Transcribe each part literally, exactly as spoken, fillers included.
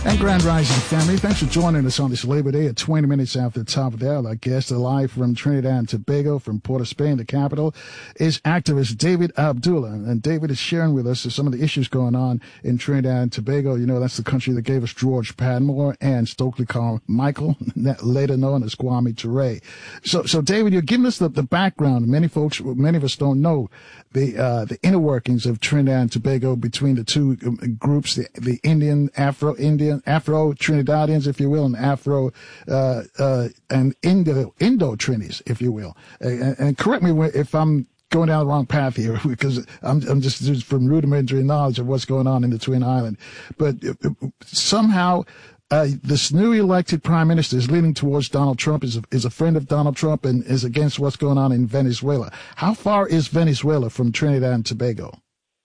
And Grand Rising family, thanks for joining us on this Labor Day at twenty minutes after the top of the hour. Our guest live from Trinidad and Tobago, from Port of Spain, the capital, is activist David Abdullah. And David is sharing with us some of the issues going on in Trinidad and Tobago. You know, that's the country that gave us George Padmore and Stokely Carmichael, later known as Kwame Ture. So, so David, you're giving us the, the background. Many folks, many of us don't know the, uh, the inner workings of Trinidad and Tobago between the two groups, the, the Indian, Afro-Indian, Afro-Trinidadians, if you will, and Afro, uh, uh, and Indo, Indo-Trinis, if you will. And, and correct me if I'm going down the wrong path here, because I'm, I'm just, just from rudimentary knowledge of what's going on in the Twin Island. But somehow, uh, this newly elected prime minister is leaning towards Donald Trump, is a, is a friend of Donald Trump, and is against what's going on in Venezuela. How far is Venezuela from Trinidad and Tobago?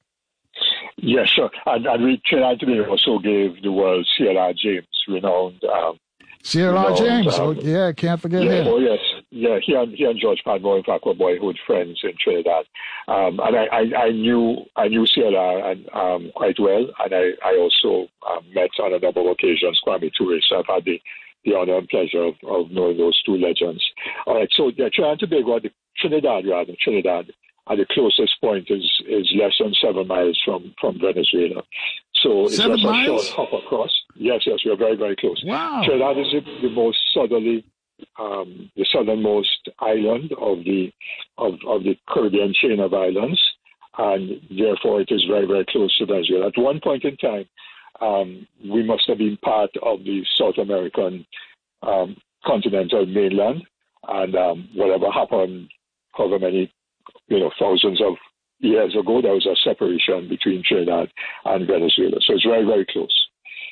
Yeah, sure. And, and we Trinidad Tobago also gave the world C L R James, renowned. Um, C L R James, um, oh, yeah, can't forget yeah, him. Oh, yes. Yeah, he and, he and George Padmore, in fact, were boyhood friends in Trinidad. Um, and I, I, I knew I knew C L R and, um, quite well, and I, I also um, met on a number of occasions Kwame Ture, so I've had the, the honor and pleasure of, of knowing those two legends. All right, so yeah, Trinidad and Tobago, the Trinidad, rather, Trinidad, and the closest point is, is less than seven miles from, from Venezuela. So it's seven just miles? a short hop across. Yes, yes, we are very, very close. Wow. Trinidad is the, the most southerly, um, the southernmost island of the of, of the Caribbean chain of islands, and therefore it is very, very close to Venezuela. At one point in time, um, we must have been part of the South American um, continental mainland, and um, whatever happened, however many you know, thousands of years ago, there was a separation between Trinidad and Venezuela. So it's very, very close.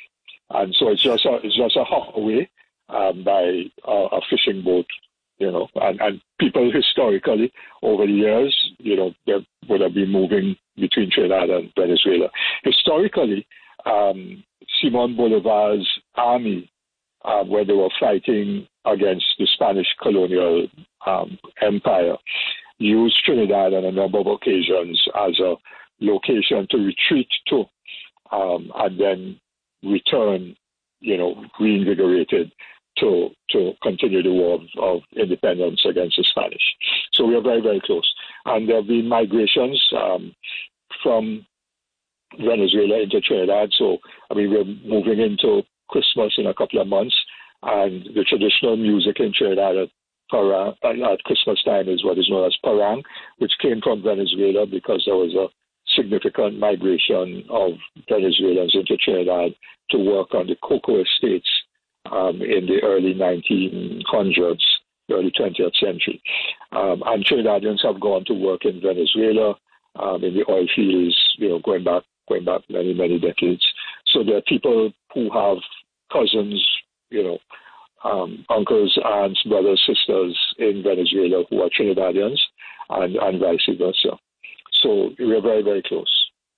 And so it's just a, it's just a hop away um, by a, a fishing boat, you know, and, and people historically over the years, you know, they would have been moving between Trinidad and Venezuela. Historically, um, Simon Bolivar's army, uh, when they were fighting against the Spanish colonial um, empire, used Trinidad on a number of occasions as a location to retreat to, um, and then return, you know, reinvigorated to to continue the war of, of independence against the Spanish. So we are very, very close. And there have been migrations um, from Venezuela into Trinidad. So, I mean, we're moving into Christmas in a couple of months, and the traditional music in Trinidad at Parang, at Christmas time is what is known as Parang, which came from Venezuela because there was a significant migration of Venezuelans into Trinidad to work on the cocoa estates um, in the early nineteen hundreds, early twentieth century. Um, and Trinidadians have gone to work in Venezuela, um, in the oil fields, you know, going back, going back many, many decades. So there are people who have cousins, you know, Um, uncles, aunts, brothers, sisters in Venezuela who are Trinidadians, and, and vice versa. So we're very, very close.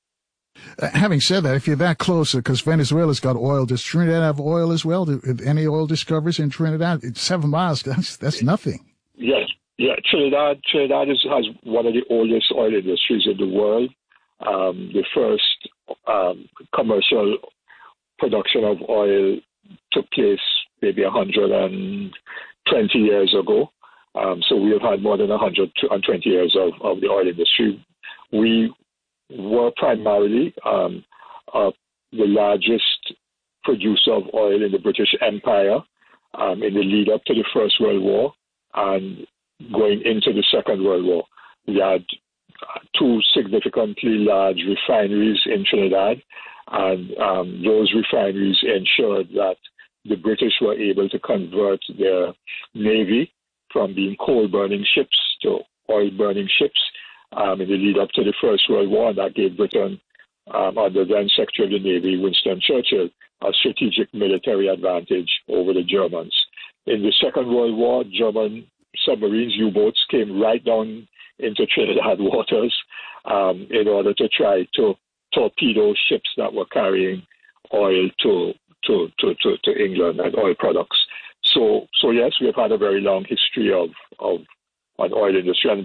Uh, having said that, if you're that close, because Venezuela's got oil, does Trinidad have oil as well? Do, any oil discoveries in Trinidad? It's seven miles, that's, that's nothing. Yes, yeah. Trinidad, Trinidad is, has one of the oldest oil industries in the world. Um, the first um, commercial production of oil took place maybe one hundred twenty years ago. Um, so we have had more than one hundred twenty years of, of the oil industry. We were primarily um, uh, the largest producer of oil in the British Empire um, in the lead up to the First World War, and going into the Second World War. We had two significantly large refineries in Trinidad, and um, those refineries ensured that the British were able to convert their navy from being coal-burning ships to oil-burning ships um, in the lead-up to the First World War, and that gave Britain, um, under then Secretary of the Navy, Winston Churchill, a strategic military advantage over the Germans. In the Second World War, German submarines, U-boats, came right down into Trinidad waters um, in order to try to torpedo ships that were carrying oil to To, to, to, to England and oil products. So, so yes, we have had a very long history of, of an oil industry. And